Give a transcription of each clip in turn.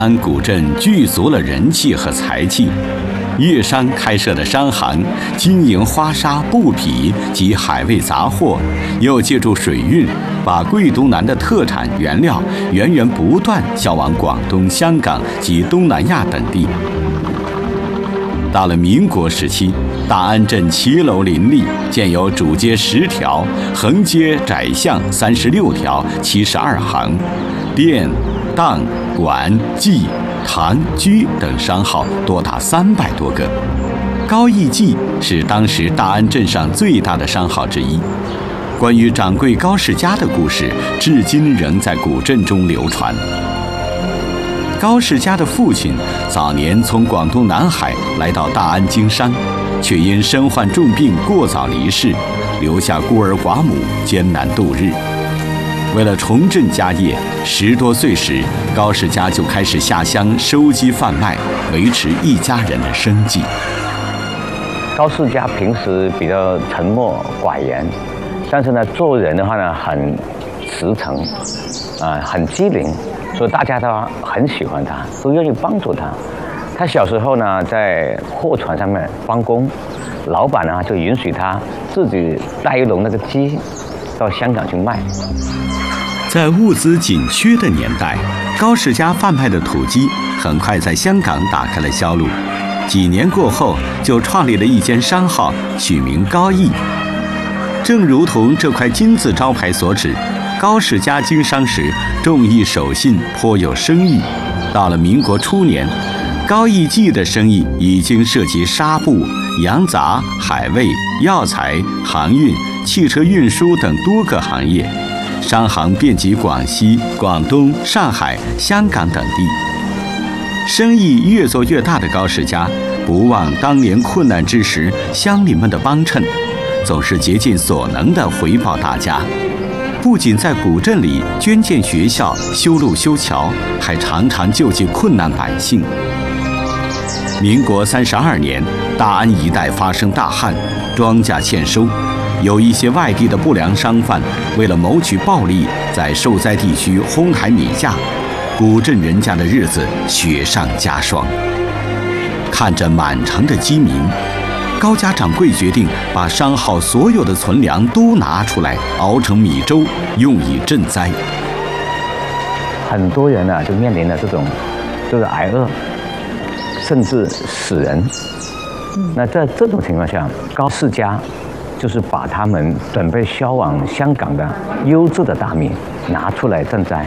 安古镇具足了人气和财气，粤商开设的商行经营花纱、布匹及海味杂货，又借助水运，把桂东南的特产原料源源不断销往广东、香港及东南亚等地。到了民国时期，大安镇骑楼林立，建有主街10条，横街窄巷36条，72行，店、档、馆、记、堂、居等商号多达300多个。高义记是当时大安镇上最大的商号之一。关于掌柜高世家的故事，至今仍在古镇中流传。高世家的父亲早年从广东南海来到大安经商，却因身患重病过早离世，留下孤儿寡母艰难度日。为了重振家业，10多岁时，高世家就开始下乡收鸡贩卖，维持一家人的生计。 高世家平时比较沉默寡言，但是呢，做人的话呢，很实诚，很机灵，所以大家都很喜欢他，都愿意帮助他。他小时候呢，在货船上面帮工，老板呢就允许他自己带一笼那个鸡到香港去卖。 在物资紧缺的年代，高世家贩卖的土鸡很快在香港打开了销路。几年过后，就创立了一间商号，取名高义。正如同这块金字招牌所指，高世家经商时重义守信，颇有声誉。到了民国初年，高义记的生意已经涉及纱布、洋杂、海味、药材、航运、汽车运输等多个行业，商行遍及广西、广东、上海、香港等地。生意越做越大的高世家，不忘当年困难之时乡邻们的帮衬，总是竭尽所能地回报大家。不仅在古镇里捐建学校、修路修桥，还常常救济困难百姓。民国32年，大安一带发生大旱，庄稼欠收，有一些外地的不良商贩为了谋取暴利，在受灾地区哄抬米价，古镇人家的日子雪上加霜。看着满城的饥民，高家掌柜决定把商号所有的存粮都拿出来，熬成米粥，用以赈灾。 很多人呢，就面临了这种，就是挨饿，甚至死人。那在这种情况下，高世家就是把他们准备销往香港的优质的大米拿出来赈灾。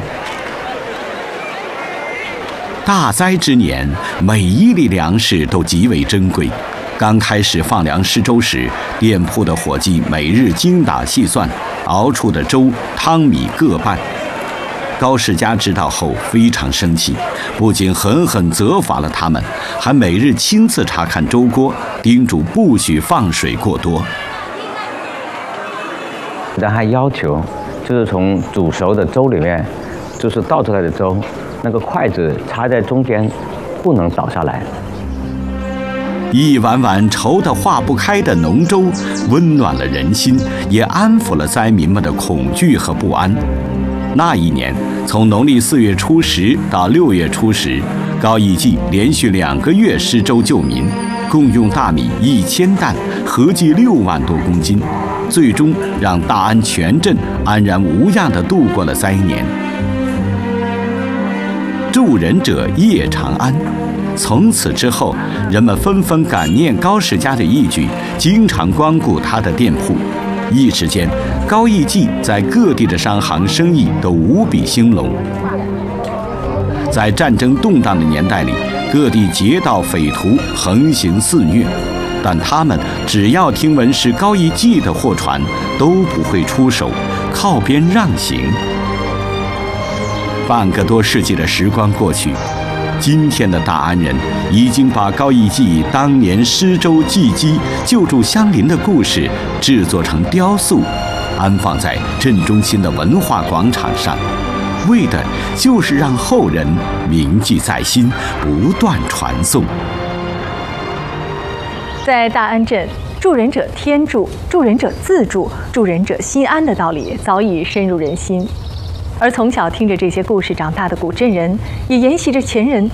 大灾之年，每一粒粮食都极为珍贵。刚开始放粮施粥时，店铺的伙计每日精打细算，熬出的粥汤米各半。高世家知道后非常生气，不仅狠狠责罚了他们，还每日亲自查看粥锅，叮嘱不许放水过多。 然后还要求，就是从煮熟的粥里面，就是倒出来的粥，那个筷子插在中间，不能倒下来。 一碗碗稠得化不开的浓粥，温暖了人心，也安抚了灾民们的恐惧和不安。那一年，从农历4月初10到6月初10，高义记连续2个月施粥救民，共用大米1000担，合计6万多公斤，最终让大安全镇安然无恙地度过了灾年。助人者夜长安。从此之后，人们纷纷感念高世家的义举，经常光顾他的店铺。一时间，高义记在各地的商行生意都无比兴隆。在战争动荡的年代里，各地劫盗匪徒横行肆虐，但他们只要听闻是高义记的货船，都不会出手，靠边让行。半个多世纪的时光过去，今天的大安人已经把高义记当年施粥济饥、救助乡邻的故事制作成雕塑，安放在镇中心的文化广场上，为的就是让后人铭记在心，不断传颂。 在大安镇，助人者天助，助人者自助，助人者心安的道理早已深入人心。 而从小听着这些故事长大的古镇人，也沿袭着前人